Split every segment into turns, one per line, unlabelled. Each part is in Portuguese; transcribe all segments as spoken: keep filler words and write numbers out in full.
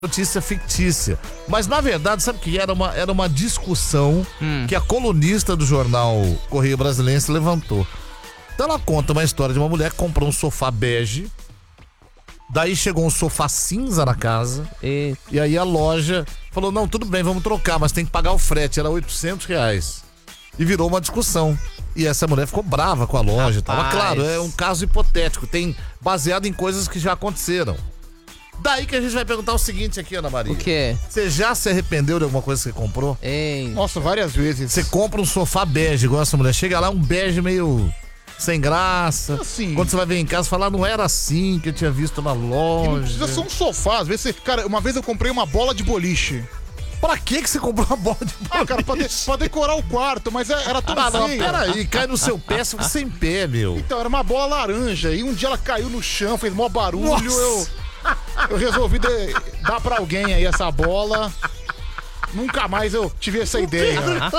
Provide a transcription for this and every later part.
notícia fictícia. Mas na verdade, sabe o que era? Uma, era uma discussão hum. que a colunista do jornal Correio Brasiliense levantou. Então ela conta uma história de uma mulher que comprou um sofá bege. Daí chegou um sofá cinza na casa. E, e aí a loja falou: não, tudo bem, vamos trocar, mas tem que pagar o frete. Era oitocentos reais. E virou uma discussão. E essa mulher ficou brava com a loja. Rapaz. Tava claro, é um caso hipotético. Tem baseado em coisas que já aconteceram. Daí que a gente vai perguntar o seguinte aqui, Ana Maria.
O quê?
Você já se arrependeu de alguma coisa que você comprou?
Ei.
Nossa, várias vezes.
Você compra um sofá bege, igual essa mulher. Chega lá, um bege meio sem graça.
Assim.
Quando você vai ver em casa, fala, não era assim que eu tinha visto na loja.
E não precisa ser um sofá. Às vezes você... Cara, uma vez eu comprei uma bola de boliche.
Pra que que você comprou uma bola de boliche?
Ah, cara, pra, de, pra decorar o quarto, mas era tudo
ah,
assim.
Não, peraí, cai no seu pé, você fica sem pé, meu.
Então, era uma bola laranja. E um dia ela caiu no chão, fez mó barulho.
Nossa.
Eu, eu resolvi de, dar pra alguém aí essa bola. Nunca mais eu tive essa ideia.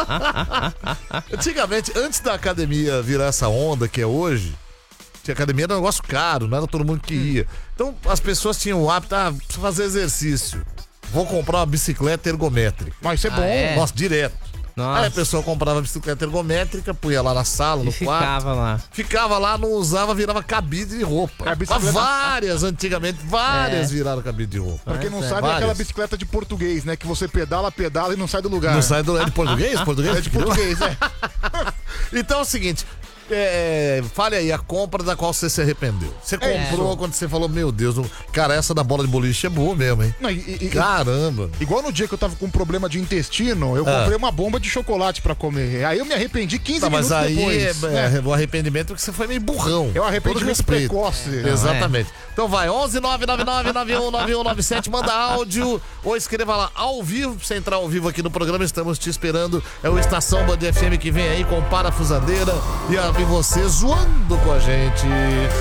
Antigamente, antes da academia virar essa onda que é hoje, tinha academia era um negócio caro, não era todo mundo que ia. Então as pessoas tinham o hábito, ah, preciso fazer exercício. Vou comprar uma bicicleta ergométrica.
Mas isso é bom.
Ah, é?
Nossa, direto.
Nossa.
Aí a pessoa comprava a bicicleta ergométrica, punha lá na sala, no
e
quarto.
ficava lá.
Ficava lá, não usava, virava cabide de roupa.
A bicicleta...
Várias, antigamente, várias
É.
viraram cabide de roupa.
Pra quem não
É,
sabe, é
várias.
aquela bicicleta de português, né? Que você pedala, pedala e não sai do lugar.
Não sai do... É de português? Português?
É de português, é.
Então é o seguinte, é, fale aí a compra da qual você se arrependeu. Você comprou
É.
quando você falou, meu Deus, não... cara, essa da bola de boliche é boa mesmo, hein?
Não, e, e,
Caramba.
Igual no dia que eu tava com um problema de intestino, eu
Ah.
comprei uma bomba de chocolate pra comer. Aí eu me arrependi quinze
Tá, mas
minutos
aí
depois.
é,
né?
é, o arrependimento é que você foi meio burrão.
É o
Todo
arrependimento
respeito.
precoce.
Exatamente. Então vai, onze nove nove nove nove um nove um nove sete, manda áudio ou escreva lá ao vivo, pra você entrar ao vivo aqui no programa, estamos te esperando. É o Estação Band F M que vem aí com Parafusadeira e, a, e você zoando com a gente.